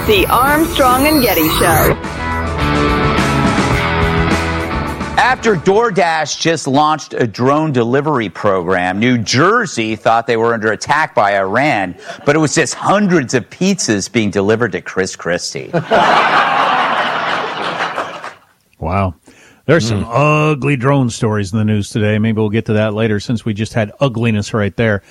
The Armstrong and Getty Show. After DoorDash just launched a drone delivery program, New Jersey thought they were under attack by Iran, but it was just hundreds of pizzas being delivered to Chris Christie. Wow. There's some ugly drone stories in the news today. Maybe we'll get to that later since we just had ugliness right there.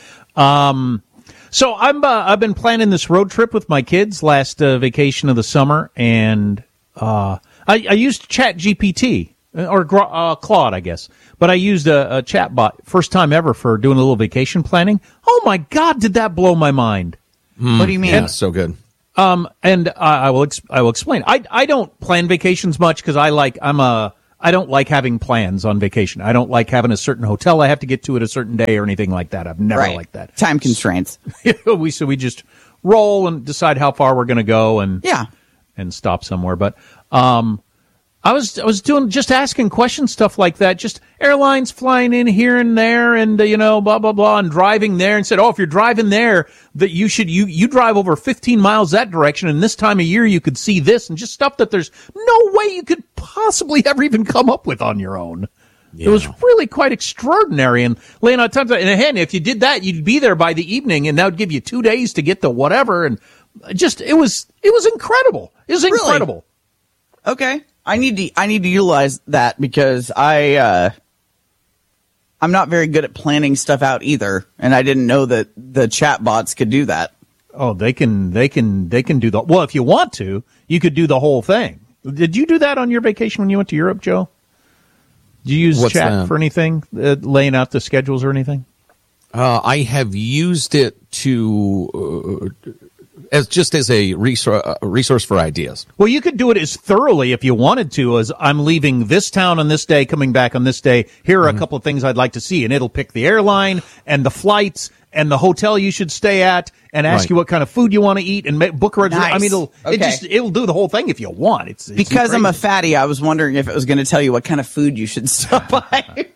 So I've been planning this road trip with my kids last vacation of the summer, and I used ChatGPT. Or Claude, I guess. But I used a chat bot, first time ever, for doing a little vacation planning. Oh, my God, did that blow my mind. What do you mean? Yeah, so good. And I will explain. I don't plan vacations much because I don't like having plans on vacation. I don't like having a certain hotel I have to get to at a certain day or anything like that. I've never liked that. Time constraints. we just roll and decide how far we're going to go and stop somewhere. But I was doing just asking questions, stuff like that. Just airlines flying in here and there, and blah blah blah, and driving there. And said, oh, if you're driving there, that you drive over 15 miles that direction, and this time of year you could see this, and just stuff that there's no way you could possibly ever even come up with on your own. Yeah. It was really quite extraordinary, and laying out times. And again, if you did that, you'd be there by the evening, and that would give you 2 days to get to whatever. And just it was incredible. It was incredible. Really? Okay. I need to utilize that because I'm not very good at planning stuff out either, and I didn't know that the chat bots could do that. Oh, they can do the, well, if you want to, you could do the whole thing. Did you do that on your vacation when you went to Europe, Joe? Did you use chat for anything, laying out the schedules or anything? I have used it to as a resource for ideas. Well, you could do it as thoroughly if you wanted to as I'm leaving this town on this day, coming back on this day. Here are a couple of things I'd like to see. And it'll pick the airline and the flights and the hotel you should stay at and ask you what kind of food you want to eat and book a reservation. Nice. I mean, it'll do the whole thing if you want. It's because crazy. I'm a fatty, I was wondering if it was going to tell you what kind of food you should stop by.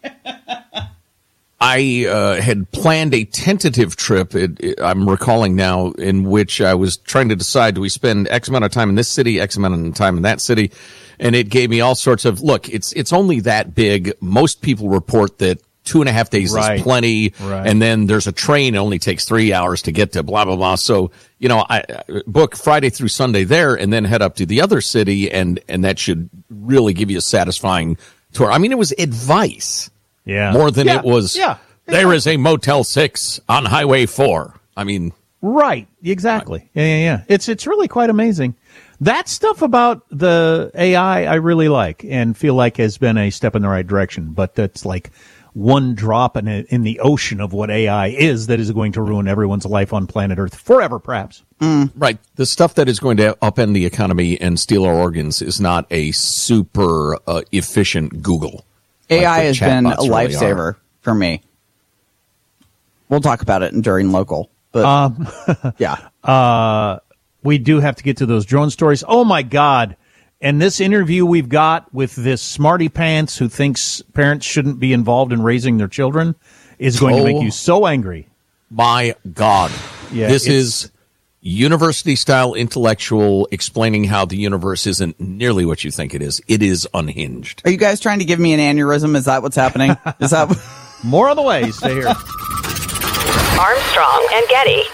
I had planned a tentative trip, I'm recalling now, in which I was trying to decide, do we spend X amount of time in this city, X amount of time in that city? And it gave me all sorts of, look, it's only that big. Most people report that 2.5 days is plenty. Right. And then there's a train. It only takes 3 hours to get to blah, blah, blah. So, I book Friday through Sunday there and then head up to the other city. And that should really give you a satisfying tour. I mean, it was advice. Yeah. More than it was, there is a Motel 6 on Highway 4. I mean. Right. Exactly. Yeah. It's really quite amazing. That stuff about the AI I really like and feel like has been a step in the right direction. But that's like one drop in the ocean of what AI is that is going to ruin everyone's life on planet Earth forever, perhaps. Right. The stuff that is going to upend the economy and steal our organs is not a super efficient Google. AI has been a lifesaver really for me. We'll talk about it during local, but we do have to get to those drone stories. Oh my God. And this interview we've got with this smarty pants who thinks parents shouldn't be involved in raising their children is going to make you so angry. My God. Yeah, this is university-style intellectual explaining how the universe isn't nearly what you think it is. It is unhinged. Are you guys trying to give me an aneurysm? Is that what's happening? Is that more on the way? Stay here. Armstrong and Getty.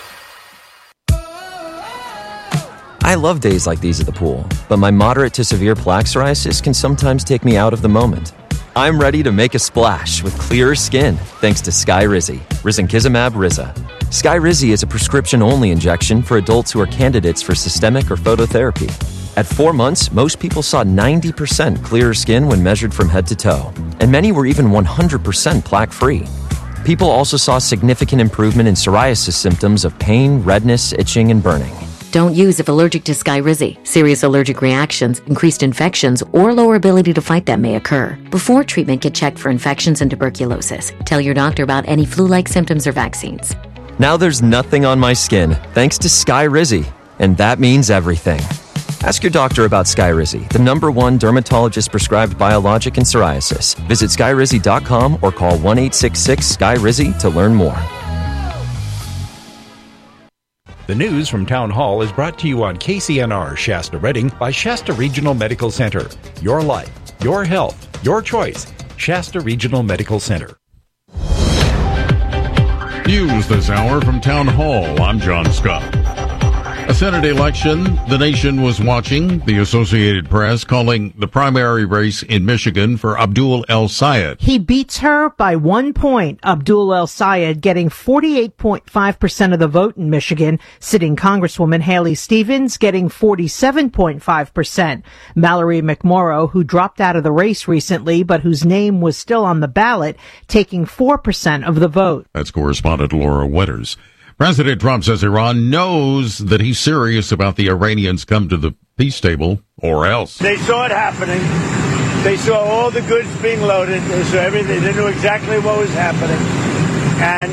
I love days like these at the pool, but my moderate to severe plaque psoriasis can sometimes take me out of the moment. I'm ready to make a splash with clearer skin thanks to Skyrizi, risankizumab Riza. Skyrizi is a prescription-only injection for adults who are candidates for systemic or phototherapy. At 4 months, most people saw 90% clearer skin when measured from head to toe, and many were even 100% plaque-free. People also saw significant improvement in psoriasis symptoms of pain, redness, itching, and burning. Don't use if allergic to Skyrizi. Serious allergic reactions, increased infections, or lower ability to fight them may occur. Before treatment, get checked for infections and tuberculosis. Tell your doctor about any flu-like symptoms or vaccines. Now there's nothing on my skin thanks to Skyrizi, and that means everything. Ask your doctor about Skyrizi, the #1 dermatologist-prescribed biologic in psoriasis. Visit Skyrizi.com or call 1-866-SKYRIZI to learn more. The news from Town Hall is brought to you on KCNR Shasta Redding by Shasta Regional Medical Center. Your life, your health, your choice. Shasta Regional Medical Center. News this hour from Town Hall. I'm John Scott. A Senate election the nation was watching, the Associated Press calling the primary race in Michigan for Abdul El-Sayed. He beats her by 1 point, Abdul El-Sayed getting 48.5% of the vote in Michigan, sitting Congresswoman Haley Stevens getting 47.5%. Mallory McMorrow, who dropped out of the race recently but whose name was still on the ballot, taking 4% of the vote. That's correspondent Laura Wetters. President Trump says Iran knows that he's serious about the Iranians come to the peace table or else. They saw it happening. They saw all the goods being loaded. They saw everything. They knew exactly what was happening. And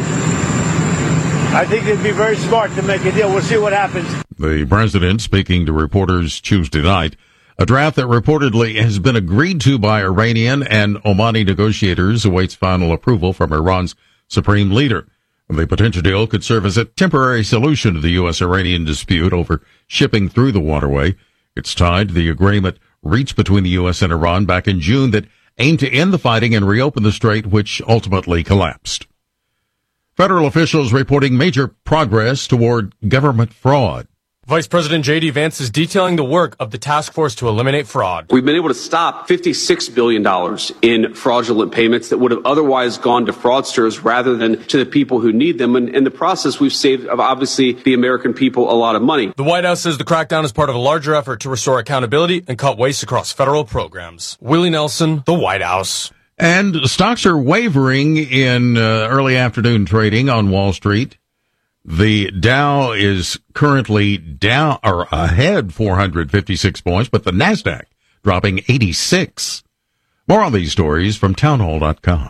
I think it'd be very smart to make a deal. We'll see what happens. The president speaking to reporters Tuesday night. A draft that reportedly has been agreed to by Iranian and Omani negotiators awaits final approval from Iran's supreme leader. The potential deal could serve as a temporary solution to the U.S.-Iranian dispute over shipping through the waterway. It's tied to the agreement reached between the U.S. and Iran back in June that aimed to end the fighting and reopen the strait, which ultimately collapsed. Federal officials reporting major progress toward government fraud. Vice President J.D. Vance is detailing the work of the task force to eliminate fraud. We've been able to stop $56 billion in fraudulent payments that would have otherwise gone to fraudsters rather than to the people who need them. And in the process, we've saved, obviously, the American people a lot of money. The White House says the crackdown is part of a larger effort to restore accountability and cut waste across federal programs. Willie Nelson, the White House. And stocks are wavering in early afternoon trading on Wall Street. The Dow is currently down or ahead 456 points, but the NASDAQ dropping 86. More on these stories from townhall.com.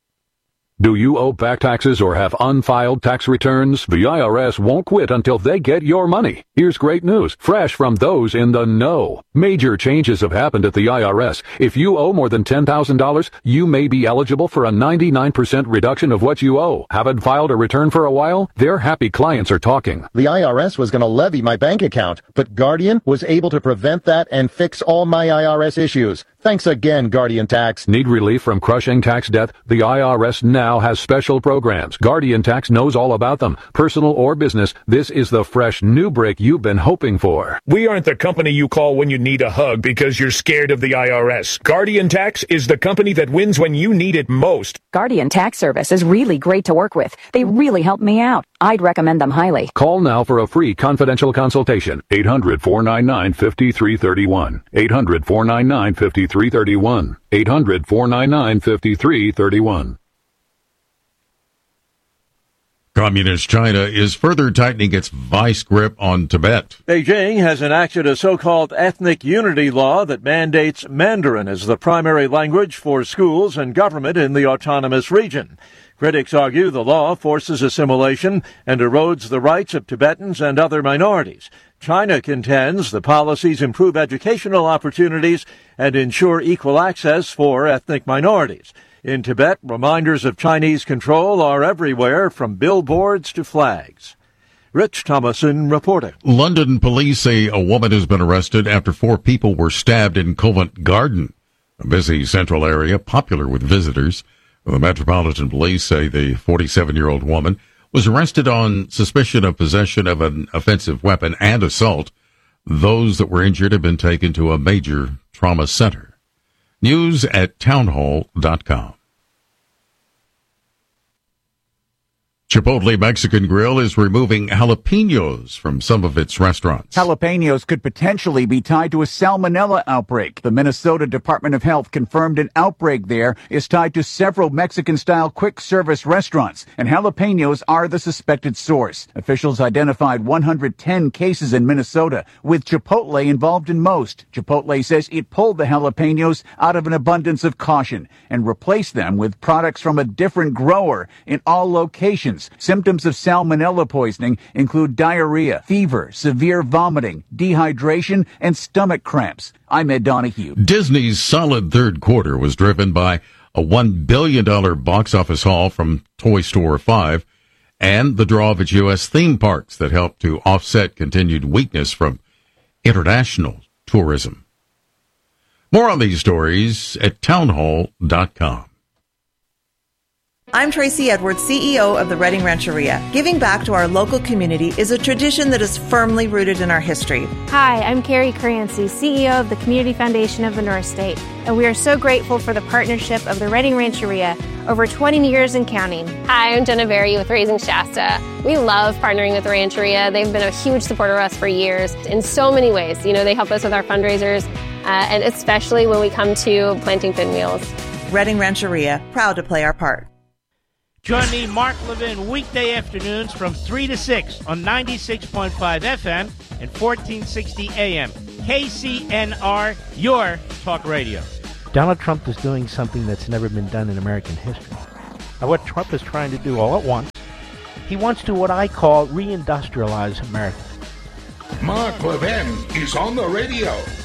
Do you owe back taxes or have unfiled tax returns? The IRS won't quit until they get your money. Here's great news, fresh from those in the know. Major changes have happened at the IRS. If you owe more than $10,000, you may be eligible for a 99% reduction of what you owe. Haven't filed a return for a while? Their happy clients are talking. The IRS was going to levy my bank account, but Guardian was able to prevent that and fix all my IRS issues. Thanks again, Guardian Tax. Need relief from crushing tax debt? The IRS now has special programs. Guardian Tax knows all about them. Personal or business, this is the fresh new break you've been hoping for. We aren't the company you call when you need a hug because you're scared of the IRS. Guardian Tax is the company that wins when you need it most. Guardian Tax Service is really great to work with. They really helped me out. I'd recommend them highly. Call now for a free confidential consultation. 800-499-5331. 800-499-5331. 800-499-5331. Communist China is further tightening its vice grip on Tibet. Beijing has enacted a so-called ethnic unity law that mandates Mandarin as the primary language for schools and government in the autonomous region. Critics argue the law forces assimilation and erodes the rights of Tibetans and other minorities. China contends the policies improve educational opportunities and ensure equal access for ethnic minorities. In Tibet, reminders of Chinese control are everywhere, from billboards to flags. Rich Thomason reporting. London police say a woman has been arrested after 4 people were stabbed in Covent Garden, a busy central area popular with visitors. The Metropolitan Police say the 47-year-old woman was arrested on suspicion of possession of an offensive weapon and assault. Those that were injured have been taken to a major trauma center. News at townhall.com. Chipotle Mexican Grill is removing jalapenos from some of its restaurants. Jalapenos could potentially be tied to a salmonella outbreak. The Minnesota Department of Health confirmed an outbreak there is tied to several Mexican-style quick-service restaurants, and jalapenos are the suspected source. Officials identified 110 cases in Minnesota, with Chipotle involved in most. Chipotle says it pulled the jalapenos out of an abundance of caution and replaced them with products from a different grower in all locations. Symptoms of salmonella poisoning include diarrhea, fever, severe vomiting, dehydration, and stomach cramps. I'm Ed Donahue. Disney's solid third quarter was driven by a $1 billion box office haul from Toy Story 5 and the draw of its U.S. theme parks that help to offset continued weakness from international tourism. More on these stories at townhall.com. I'm Tracy Edwards, CEO of the Reading Rancheria. Giving back to our local community is a tradition that is firmly rooted in our history. Hi, I'm Carrie Caranci, CEO of the Community Foundation of the North State, and we are so grateful for the partnership of the Reading Rancheria over 20 years and counting. Hi, I'm Jenna Berry with Raising Shasta. We love partnering with the Rancheria. They've been a huge supporter of us for years in so many ways. You know, they help us with our fundraisers, and especially when we come to planting pinwheels. Reading Rancheria, proud to play our part. Join me, Mark Levin, weekday afternoons from 3 to 6 on 96.5 FM and 1460 AM. KCNR, your talk radio. Donald Trump is doing something that's never been done in American history. Now, what Trump is trying to do all at once, he wants to what I call reindustrialize America. Mark Levin is on the radio.